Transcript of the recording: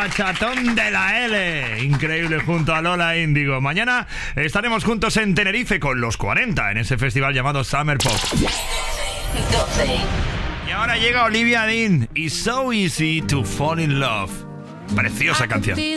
Bachatón de la L. Increíble junto a Lola Índigo. Mañana estaremos juntos en Tenerife con los 40 en ese festival llamado Summer Pop. 12. Y ahora llega Olivia Dean y So Easy to Fall in Love. Preciosa canción.